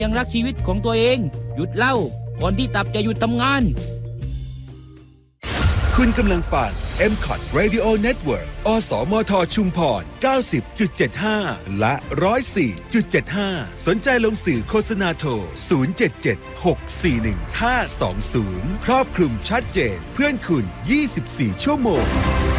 ยังรักชีวิตของตัวเองหยุดเหล้าก่อนที่ตับจะหยุดทำงานคุณกำลังฟัง MCOT Radio Network อสมทชุมพร 90.75 และ 104.75 สนใจลงสื่อโฆษณาโทร 077 641 520 ครอบคลุมชัดเจนเพื่อนคุณ 24 ชั่วโมง